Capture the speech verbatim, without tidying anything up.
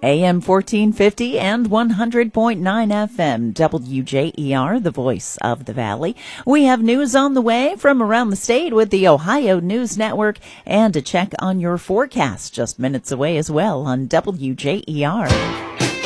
A M fourteen fifty and one hundred point nine F M, W J E R, the voice of the Valley. We have news on the way from around the state with the Ohio News Network, and a check on your forecast just minutes away as well on W J E R.